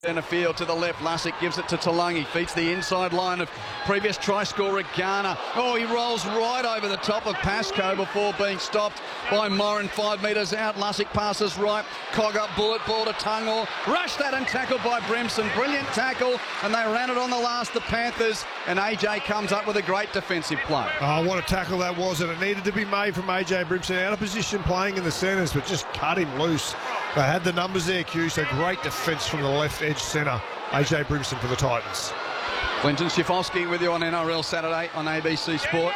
Centre field to the left. Lussick gives it to Taulagi. Feeds the inside line of previous try scorer Garner. Oh, he rolls right over the top of Pascoe before being stopped by Moran 5 metres out. Lussick passes right. Cog up, bullet ball to Tungor. Rushed that and tackled by Brimson. Brilliant tackle, and they ran it on the last, the Panthers, and AJ comes up with a great defensive play. Oh, what a tackle that was, and it needed to be made from AJ Brimson. Out of position playing in the centres, but just cut him loose. They had the numbers there, Q, so great defence from the left edge centre. AJ Brimson for the Titans. Clinton Schiffolski with you on NRL Saturday on ABC Sport.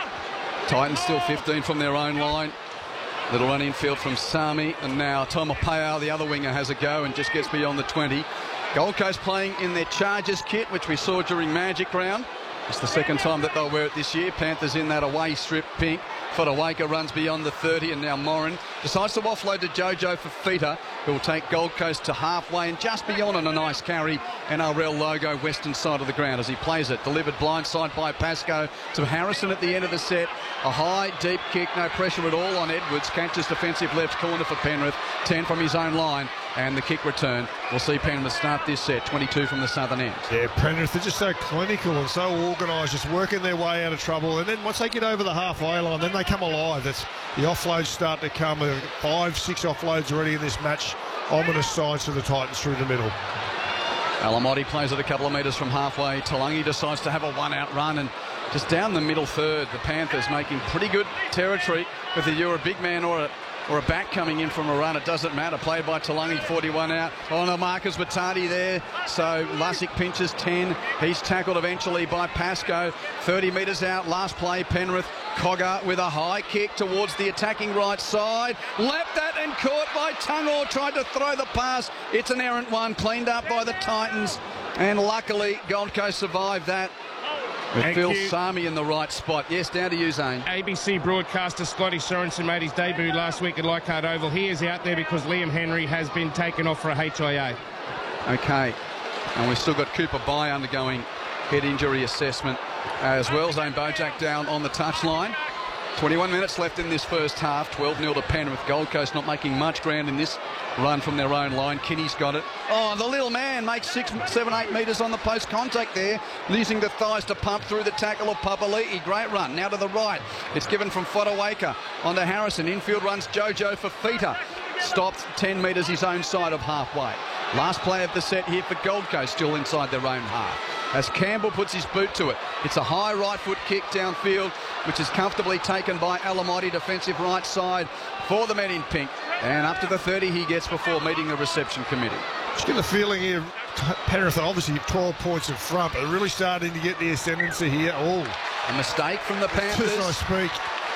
Titans still 15 from their own line. Little run infield from Sami, and now Tomopao, the other winger, has a go and just gets beyond the 20. Gold Coast playing in their Chargers kit, which we saw during Magic Round. It's the second time that they'll wear it this year. Panthers in that away strip pink. Fodawaker runs beyond the 30, and now Moran decides to offload to Jojo Fifita, who will take Gold Coast to halfway and just beyond on a nice carry. NRL logo, western side of the ground as he plays it. Delivered blindside by Pascoe to Harrison at the end of the set. A high, deep kick, no pressure at all on Edwards. Catches defensive left corner for Penrith. 10 from his own line, and the kick return. We'll see Penrith start this set. 22 from the southern end. Yeah, Penrith are just so clinical and so organised, just working their way out of trouble. And then once they get over the halfway line, then they come alive. That's the offloads start to come. 5, 6 offloads already in this match. Ominous signs for the Titans through the middle. Alamotti plays it a couple of metres from halfway. Taulagi decides to have a one-out run, and just down the middle third, the Panthers making pretty good territory. Whether you're a big man or a back coming in from a run, it doesn't matter. Played by Taulagi, 41 out. On the Marcus Batati there. So Lussick pinches 10. He's tackled eventually by Pascoe. 30 metres out. Last play, Penrith. Cogger with a high kick towards the attacking right side. Lapped that and caught by Tungor. Tried to throw the pass. It's an errant one. Cleaned up by the Titans. And luckily, Gold Coast survived that. With Phil Sami in the right spot. Yes, down to you, Zane. ABC broadcaster Scotty Sorensen made his debut last week at Leichhardt Oval. He is out there because Liam Henry has been taken off for a HIA. Okay. And we've still got Cooper Bye undergoing head injury assessment as well. Zane Bojak down on the touchline. 21 minutes left in this first half. 12-0 to Penrith. Gold Coast not making much ground in this run from their own line. Kinney's got it. Oh, the little man makes 6, 7, 8 metres on the post contact there, using the thighs to pump through the tackle of Papali'i. Great run. Now to the right. It's given from Fodawaker onto Harrison. Infield runs Jojo Fifita. Stopped 10 metres his own side of halfway. Last play of the set here for Gold Coast, still inside their own half. As Campbell puts his boot to it. It's a high right foot kick downfield, which is comfortably taken by Alamotti, defensive right side for the men in pink. And up to the 30 he gets before meeting the reception committee. Just get the feeling here, Penrith are obviously 12 points in front, but they're really starting to get the ascendancy here. Oh, a mistake from the Panthers. As I speak.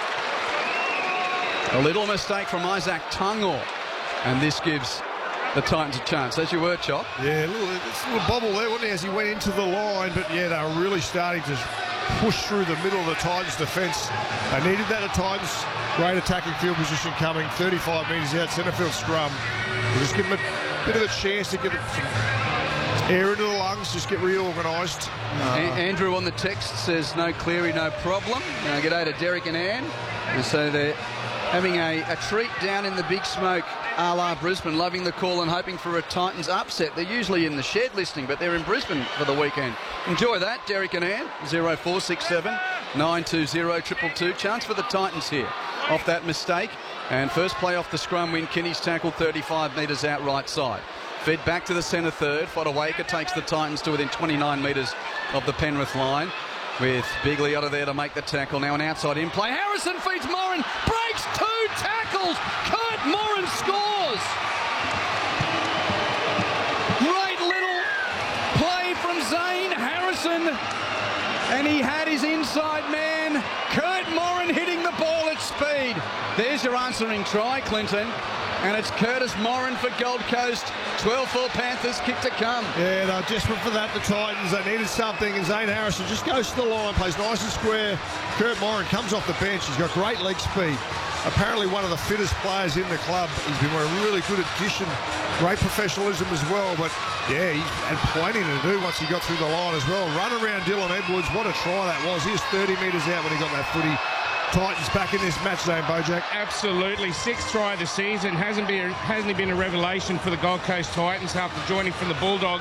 A little mistake from Isaac Tungor. And this gives the Titans a chance. As you were, Chop. Yeah, it's a little bobble there, wasn't he, as he went into the line. But, yeah, they're really starting to push through the middle of the Titans' defence. They needed that at Titans. Great attacking field position coming. 35 metres out, centre field scrum. We'll just give them a bit of a chance to get some air into the lungs, just get reorganised. Andrew on the text says, no Cleary, no problem. G'day to Derek and Ann. And so they're having a treat down in the big smoke, a la Brisbane, loving the call and hoping for a Titans upset. They're usually in the shed listening, but they're in Brisbane for the weekend. Enjoy that, Derek and Ann. 0467 920 222. Chance for the Titans here off that mistake. And first play off the scrum win. Kinney's tackled 35 metres out right side. Fed back to the centre third. Fodawaker takes the Titans to within 29 metres of the Penrith line, with Bigliotta there to make the tackle. Now an outside in play. Harrison feeds Moran. Breaks 2 tackles. Kurt Moran scores. Great little play from Zane Harrison. And he had his inside man, Kurt Moran, hitting the ball at speed. There's your answering try, Clinton. And it's Curtis Moran for Gold Coast. 12-4 Panthers, kick to come. Yeah, they're desperate for that, the Titans. They needed something, and Zane Harrison just goes to the line, plays nice and square. Kurt Moran comes off the bench. He's got great leg speed. Apparently one of the fittest players in the club. He's been a really good addition. Great professionalism as well. But, yeah, he had plenty to do once he got through the line as well. Run around Dylan Edwards. What a try that was. He was 30 metres out when he got that footy. Titans back in this match, Zane Bojak. Absolutely. 6th try of the season. Hasn't he been a revelation for the Gold Coast Titans after joining from the Bulldogs?